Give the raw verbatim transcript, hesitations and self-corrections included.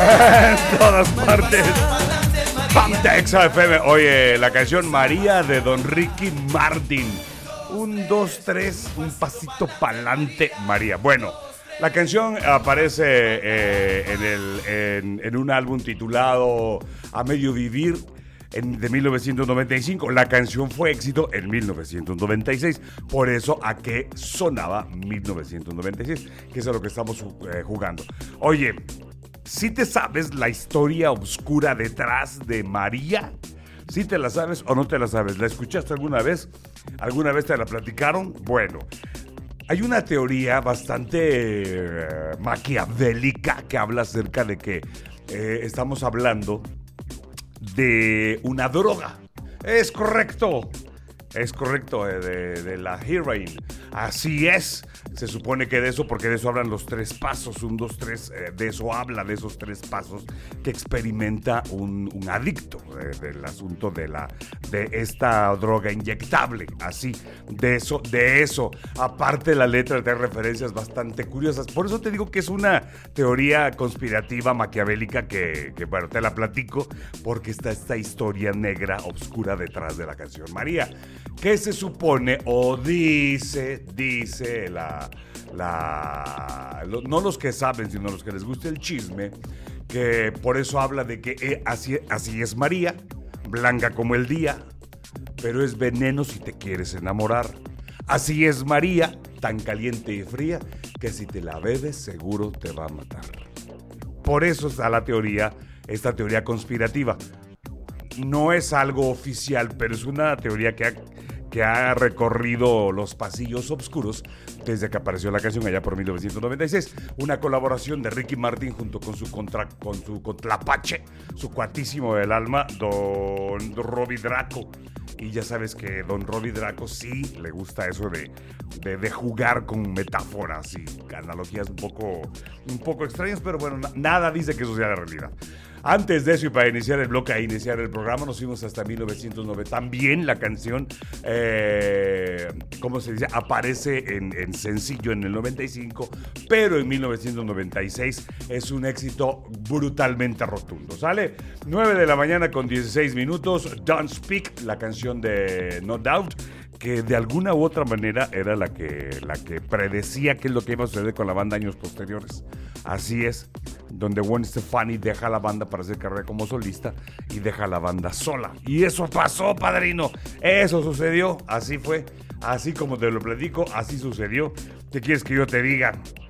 En todas partes. Ponte Exa F M. Oye, la canción María de Don Ricky Martin. Un, dos, tres, un pasito pa'lante, María. Bueno, la canción aparece eh, en, el, en, en un álbum titulado A Medio Vivir en, de mil novecientos noventa y cinco. La canción fue éxito en mil novecientos noventa y seis. Por eso, ¿a qué sonaba mil novecientos noventa y seis? Que es a lo que estamos eh, jugando. Oye, ¿sí te sabes la historia oscura detrás de María? ¿Sí te la sabes o no te la sabes? ¿La escuchaste alguna vez? ¿Alguna vez te la platicaron? Bueno, hay una teoría bastante eh, maquiavélica que habla acerca de que eh, estamos hablando de una droga. Es correcto. Es correcto, eh, de, de la heroin. Así es. Se supone que de eso, porque de eso hablan los tres pasos, un, dos, tres, eh, de eso habla, de esos tres pasos que experimenta un, un adicto eh, del asunto de la de esta droga inyectable, así, de eso, de eso. Aparte la letra tiene referencias bastante curiosas, por eso te digo que es una teoría conspirativa maquiavélica que, que bueno, te la platico, porque está esta historia negra, oscura detrás de la canción María, que se supone, o dice, dice la La, lo, no los que saben, sino los que les gusta el chisme, que por eso habla de que eh, así, así es María, blanca como el día, pero es veneno si te quieres enamorar. Así es María, tan caliente y fría, que si te la bebes seguro te va a matar. Por eso está la teoría, esta teoría conspirativa. No es algo oficial, pero es una teoría que ha, que ha recorrido los pasillos oscuros desde que apareció la canción allá por mil novecientos noventa y seis. Una colaboración de Ricky Martin junto con su, contra, con su contrapache, su cuatísimo del alma, Don Robbie Draco. Y ya sabes que Don Robbie Draco sí le gusta eso de, de, de jugar con metáforas y analogías un poco, un poco extrañas, pero bueno, na, nada dice que eso sea la realidad. Antes de eso, y para iniciar el bloque, a iniciar el programa, nos fuimos hasta mil novecientos noventa. También la canción, eh, ¿cómo se dice? Aparece en, en sencillo en el noventa y cinco, pero en mil novecientos noventa y seis es un éxito brutalmente rotundo, ¿sale? nueve de la mañana con dieciséis minutos, Don't Speak, la canción de No Doubt, que de alguna u otra manera era la que, la que predecía qué es lo que iba a suceder con la banda años posteriores. Así es, donde Gwen Stefani deja la banda para hacer carrera como solista y deja la banda sola. Y eso pasó, padrino. Eso sucedió. Así fue. Así como te lo platico, así sucedió. ¿Qué quieres que yo te diga?